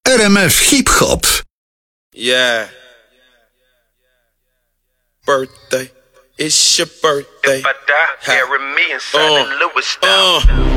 RMF Hip Hop. Yeah. Birthday. It's your birthday. If I die, bury me inside the Louis style.